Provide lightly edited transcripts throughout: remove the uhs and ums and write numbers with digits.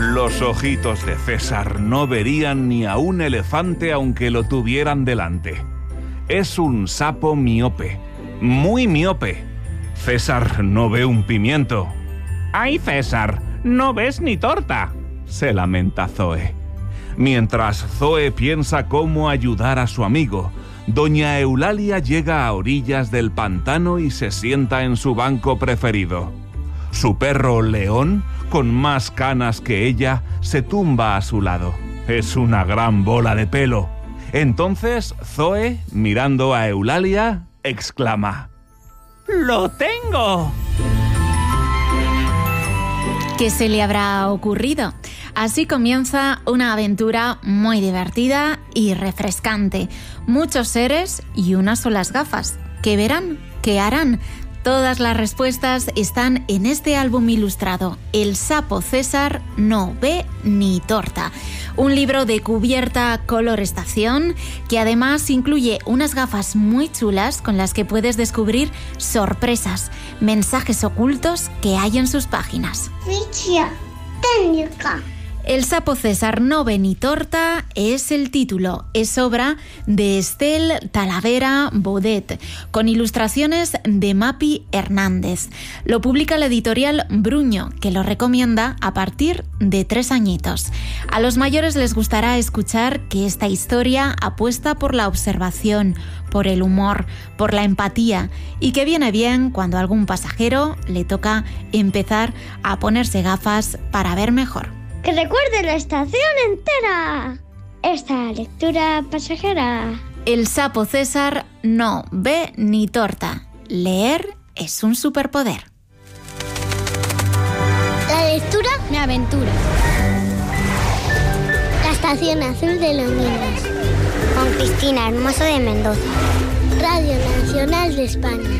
Los ojitos de César no verían ni a un elefante aunque lo tuvieran delante. Es un sapo miope, muy miope. César no ve un pimiento. ¡Ay, César! ¡No ves ni torta!, se lamenta Zoe. Mientras Zoe piensa cómo ayudar a su amigo, doña Eulalia llega a orillas del pantano y se sienta en su banco preferido. Su perro León, con más canas que ella, se tumba a su lado. Es una gran bola de pelo. Entonces Zoe, mirando a Eulalia, exclama: ¡Lo tengo! ¿Qué se le habrá ocurrido? Así comienza una aventura muy divertida y refrescante. Muchos seres y unas solas gafas. ¿Qué verán? ¿Qué harán? Todas las respuestas están en este álbum ilustrado, El sapo César no ve ni torta. Un libro de cubierta color estación que además incluye unas gafas muy chulas con las que puedes descubrir sorpresas, mensajes ocultos que hay en sus páginas. Ficha técnica. El sapo César no ve ni torta es el título. Es obra de Estel Talavera Baudet, con ilustraciones de Mapi Hernández. Lo publica la editorial Bruño, que lo recomienda a partir de 3 añitos. A los mayores les gustará escuchar que esta historia apuesta por la observación, por el humor, por la empatía, y que viene bien cuando a algún pasajero le toca empezar a ponerse gafas para ver mejor. ¡Que recuerde la estación entera! Esta lectura pasajera. El sapo César no ve ni torta. Leer es un superpoder. La lectura me aventura. La estación azul de los niños. Con Cristina Hermoso de Mendoza. Radio Nacional de España.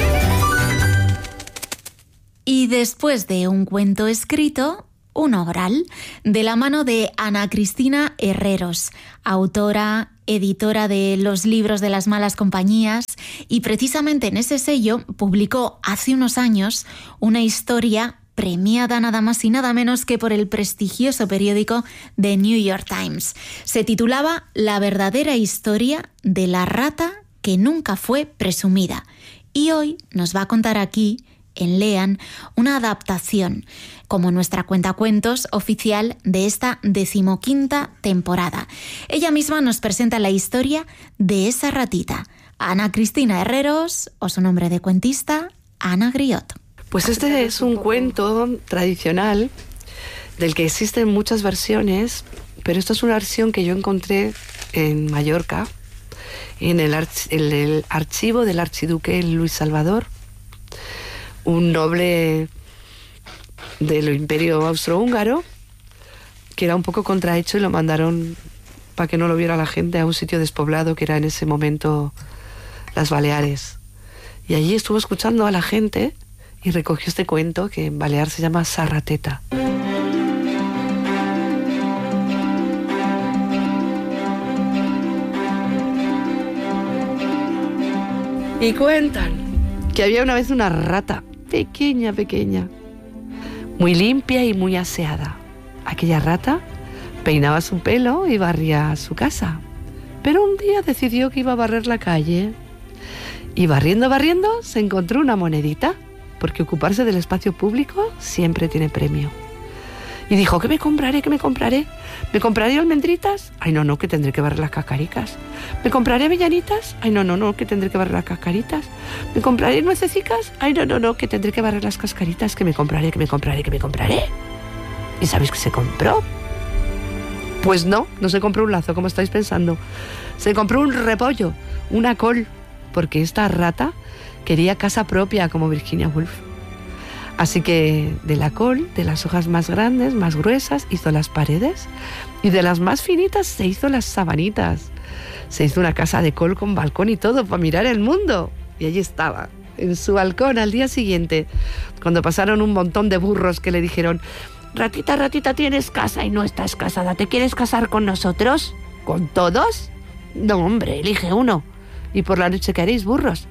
Y después de un cuento escrito, un oral, de la mano de Ana Cristina Herreros, autora, editora de Los libros de las malas compañías, y precisamente en ese sello publicó hace unos años una historia premiada nada más y nada menos que por el prestigioso periódico The New York Times. Se titulaba La verdadera historia de la rata que nunca fue presumida. Y hoy nos va a contar aquí, en Lean, una adaptación, como nuestra cuentacuentos oficial de esta 15ª temporada. Ella misma nos presenta la historia de esa ratita. Ana Cristina Herreros, o su nombre de cuentista, Ana Griot. Pues este es un cuento tradicional del que existen muchas versiones, pero esta es una versión que yo encontré en Mallorca, en el archivo del archiduque Luis Salvador, un noble del Imperio Austrohúngaro, que era un poco contrahecho y lo mandaron para que no lo viera la gente a un sitio despoblado que era en ese momento las Baleares. Y allí estuvo escuchando a la gente y recogió este cuento que en balear se llama Sarrateta. Y cuentan que había una vez una rata pequeña, muy limpia y muy aseada. Aquella rata peinaba su pelo y barría su casa, pero un día decidió que iba a barrer la calle. Y barriendo se encontró una monedita, porque ocuparse del espacio público siempre tiene premio. Y dijo: ¿qué me compraré? ¿Me compraré almendritas? Ay, no, que tendré que barrer las cascaricas. ¿Me compraré avellanitas? Ay, no, que tendré que barrer las cascaritas. ¿Me compraré nuececicas? Ay, no, que tendré que barrer las cascaritas. ¿Que me compraré? ¿Y sabéis qué se compró? Pues no se compró un lazo, como estáis pensando. Se compró un repollo, una col, porque esta rata quería casa propia como Virginia Woolf. Así que de la col, de las hojas más grandes, más gruesas, hizo las paredes, y de las más finitas se hizo las sabanitas. Se hizo una casa de col con balcón y todo para mirar el mundo. Y allí estaba, en su balcón al día siguiente, cuando pasaron un montón de burros que le dijeron: ratita, tienes casa y no estás casada, ¿te quieres casar con nosotros? ¿Con todos? No, hombre, elige uno. Y por la noche, ¿qué haréis, burros?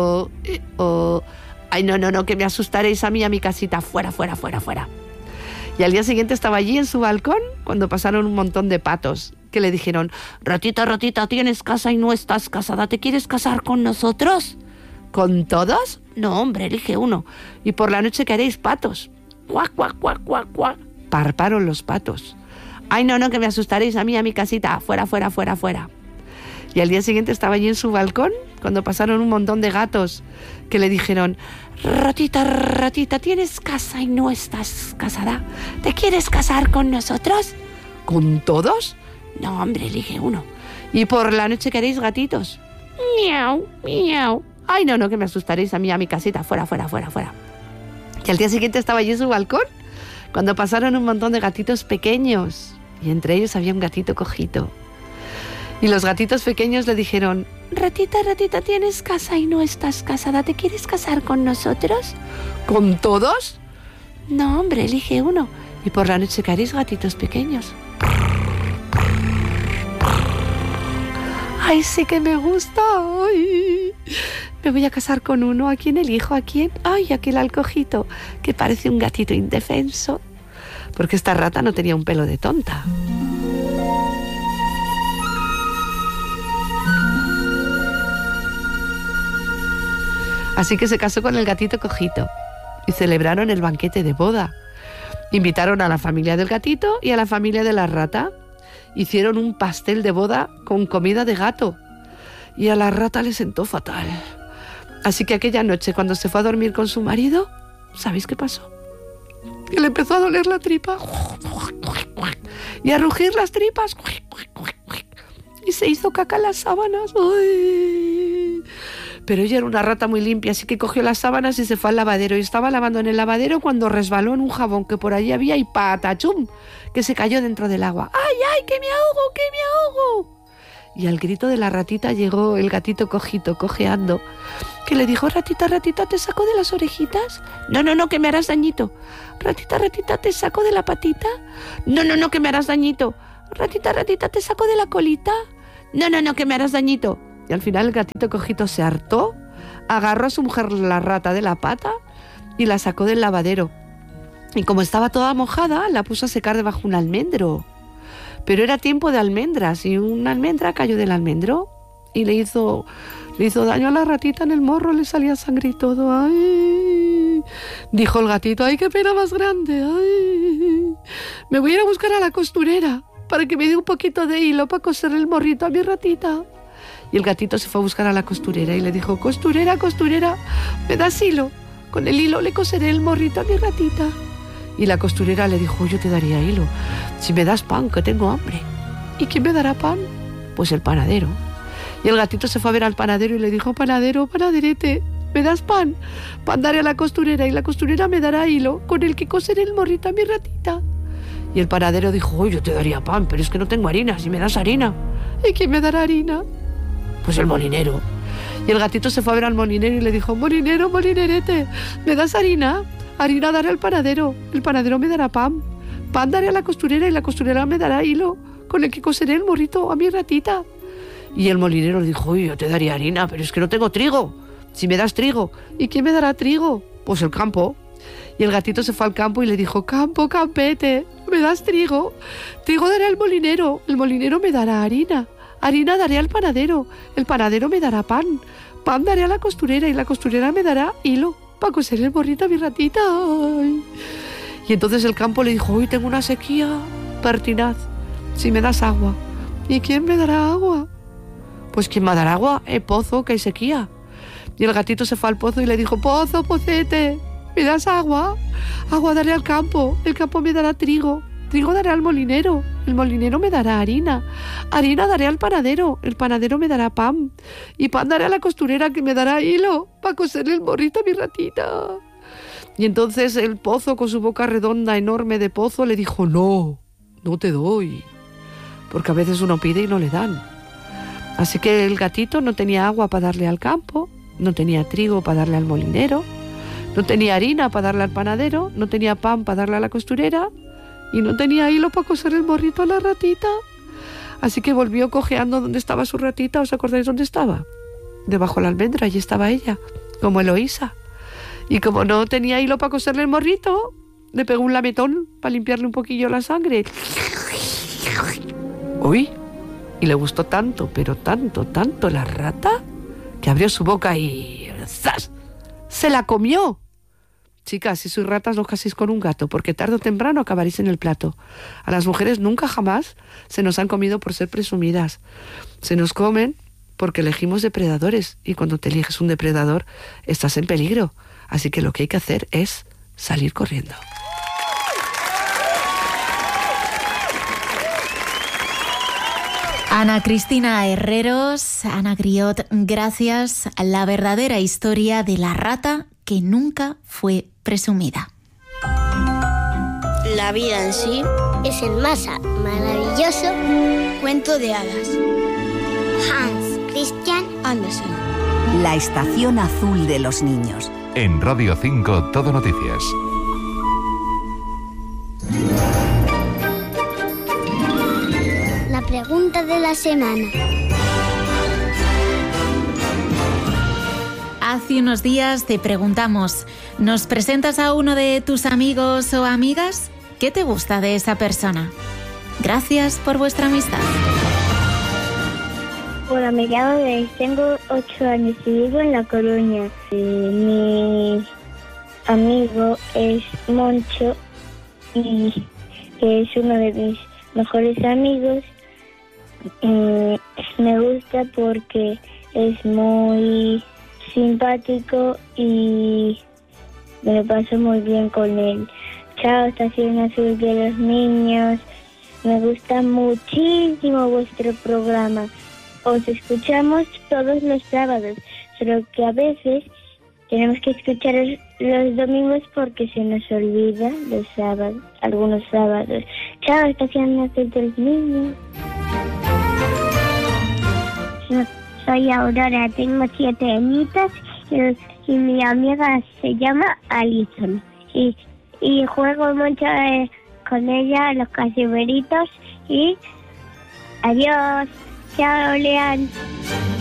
Ay, no, que me asustaréis a mí, a mi casita. Fuera. Y al día siguiente estaba allí en su balcón cuando pasaron un montón de patos que le dijeron: ratita, ratita, tienes casa y no estás casada, ¿te quieres casar con nosotros? ¿Con todos? No, hombre, elige uno. Y por la noche, ¿qué haréis, patos? Cuac, cuac, cuac, cuac, cuac. Parparon los patos. Ay, no, que me asustaréis a mi casita. Fuera, fuera, fuera, fuera. Y al día siguiente estaba allí en su balcón cuando pasaron un montón de gatos que le dijeron: ratita, ratita, tienes casa y no estás casada, ¿te quieres casar con nosotros? ¿Con todos? No, hombre, elige uno. ¿Y por la noche queréis, gatitos? Miau, miau. Ay, no, que me asustaréis a mi casita. Fuera, fuera, fuera, fuera. Y al día siguiente estaba allí en su balcón cuando pasaron un montón de gatitos pequeños. Y entre ellos había un gatito cojito. Y los gatitos pequeños le dijeron: ratita, ratita, tienes casa y no estás casada, ¿te quieres casar con nosotros? ¿Con todos? No, hombre, elige uno. ¿Y por la noche qué haréis, gatitos pequeños? ¡Ay, sí que me gusta! ¡Ay! Me voy a casar con uno. ¿A quién elijo? ¿A quién? ¡Ay, aquel al cojito, que parece un gatito indefenso! Porque esta rata no tenía un pelo de tonta. Así que se casó con el gatito cojito y celebraron el banquete de boda. Invitaron a la familia del gatito y a la familia de la rata. Hicieron un pastel de boda con comida de gato y a la rata le sentó fatal. Así que aquella noche, cuando se fue a dormir con su marido, ¿sabéis qué pasó? Que le empezó a doler la tripa y a rugir las tripas y se hizo caca en las sábanas. ¡Ay! Pero ella era una rata muy limpia, así que cogió las sábanas y se fue al lavadero. Y estaba lavando en el lavadero cuando resbaló en un jabón que por allí había y ¡patachum!, que se cayó dentro del agua. ¡Ay, ay, que me ahogo, que me ahogo! Y al grito de la ratita llegó el gatito cojito, cojeando, que le dijo: ratita, ratita, ¿te saco de las orejitas? No, que me harás dañito. Ratita, ratita, ¿te saco de la patita? No, que me harás dañito. Ratita, ratita, ¿te saco de la colita? No, que me harás dañito. Y al final el gatito cojito se hartó, agarró a su mujer la rata de la pata y la sacó del lavadero. Y como estaba toda mojada, la puso a secar debajo de un almendro. Pero era tiempo de almendras y una almendra cayó del almendro y le hizo daño a la ratita en el morro, le salía sangre y todo. ¡Ay! Dijo el gatito: ¡ay, qué pena más grande! ¡Ay! Me voy a ir a buscar a la costurera para que me dé un poquito de hilo para coser el morrito a mi ratita. Y el gatito se fue a buscar a la costurera y le dijo: costurera, costurera, ¿me das hilo? Con el hilo le coseré el morrito a mi ratita. Y la costurera le dijo: yo te daría hilo si me das pan, que tengo hambre. ¿Y quién me dará pan? Pues el panadero. Y el gatito se fue a ver al panadero y le dijo: panadero, panaderete, ¿me das pan? Pan daré a la costurera y la costurera me dará hilo con el que coseré el morrito a mi ratita. Y el panadero dijo: yo te daría pan, pero es que no tengo harina, si me das harina. ¿Y quién me dará harina? Pues el molinero. Y el gatito se fue a ver al molinero y le dijo: molinero, molinerete, ¿me das harina? Harina daré al panadero, el panadero me dará pan. Pan daré a la costurera y la costurera me dará hilo con el que coseré el morrito a mi ratita. Y el molinero dijo: yo te daría harina, pero es que no tengo trigo, si me das trigo. ¿Y quién me dará trigo? Pues el campo. Y el gatito se fue al campo y le dijo: campo, campete, ¿me das trigo? Trigo daré al molinero, el molinero me dará harina. Harina daré al panadero, el panadero me dará pan. Pan daré a la costurera y la costurera me dará hilo para coser el morrito a mi ratita. Ay. Y entonces el campo le dijo: hoy tengo una sequía pertinaz, si me das agua. ¿Y quién me dará agua? Pues ¿quién me va a dar agua? El pozo, que hay sequía. Y el gatito se fue al pozo y le dijo: pozo, pocete, ¿me das agua? Agua daré al campo, el campo me dará trigo. Trigo daré al molinero, el molinero me dará harina. Harina daré al panadero, el panadero me dará pan. Y pan daré a la costurera, que me dará hilo para coser el morrito a mi ratita. Y entonces el pozo, con su boca redonda, enorme de pozo, le dijo: no te doy. Porque a veces uno pide y no le dan. Así que el gatito no tenía agua para darle al campo, no tenía trigo para darle al molinero, no tenía harina para darle al panadero, no tenía pan para darle a la costurera, y no tenía hilo para coser el morrito a la ratita. Así que volvió cojeando donde estaba su ratita. ¿Os acordáis dónde estaba? Debajo de la almendra, allí estaba ella, como Eloísa. Y como no tenía hilo para coserle el morrito, le pegó un lametón para limpiarle un poquillo la sangre. ¡Uy! Y le gustó tanto, pero tanto la rata, que abrió su boca y ¡zas! ¡Se la comió! Chicas, si sois ratas, no caséis con un gato, porque tarde o temprano acabaréis en el plato. A las mujeres nunca jamás se nos han comido por ser presumidas. Se nos comen porque elegimos depredadores, y cuando te eliges un depredador, estás en peligro. Así que lo que hay que hacer es salir corriendo. Ana Cristina Herreros, Ana Griot, gracias a la verdadera historia de la rata que nunca fue presumida. La vida en sí es el más maravilloso cuento de hadas. Hans Christian Andersen. La estación azul de los niños. En Radio 5 Todo Noticias. La pregunta de la semana. Hace unos días te preguntamos, ¿nos presentas a uno de tus amigos o amigas? ¿Qué te gusta de esa persona? Gracias por vuestra amistad. Hola, me llamo Grace, tengo 8 años y vivo en La Coruña. Mi amigo es Moncho y que es uno de mis mejores amigos. Me gusta porque es muy simpático y me lo paso muy bien con él. Chao, Estación Azul de los Niños. Me gusta muchísimo vuestro programa. Os escuchamos todos los sábados, solo que a veces tenemos que escuchar los domingos porque se nos olvida los sábados, algunos sábados. Chao, Estación Azul de los Niños. Soy Aurora, tengo 7 añitos y mi amiga se llama Alison. Y juego mucho con ella a los casiberitos y adiós. Chao, Lean.